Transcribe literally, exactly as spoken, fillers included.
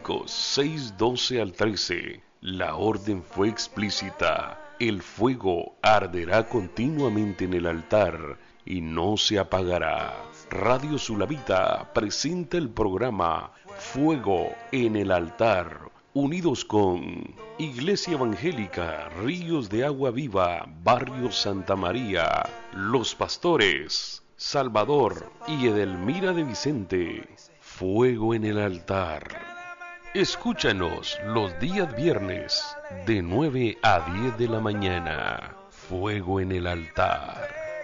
Levíticos seis doce al trece. La orden fue explícita. El fuego arderá continuamente en el altar y no se apagará. Radio Sulavita presenta el programa Fuego en el Altar, unidos con Iglesia Evangélica Ríos de Agua Viva, Barrio Santa María, Los Pastores, Salvador y Edelmira de Vicente. Fuego en el Altar. Escúchanos los días viernes de nueve a diez de la mañana. Fuego en el Altar.